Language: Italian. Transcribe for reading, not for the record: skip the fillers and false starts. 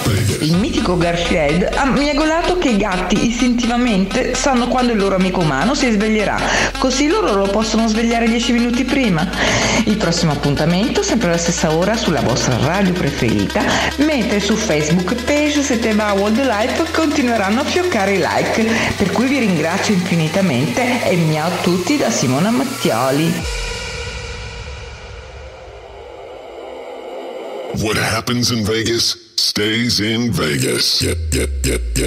Il mitico Garfield ha miagolato che i gatti istintivamente sanno quando il loro amico umano si sveglierà, così loro lo possono svegliare 10 minuti prima. Il prossimo appuntamento sempre alla stessa ora sulla vostra radio preferita, mentre su Facebook page Seteva Wildlife continueranno a fioccare i like, per cui vi ringrazio infinitamente e miau a tutti da Simona Mattioli. What happens in Vegas stays in Vegas. Yeah.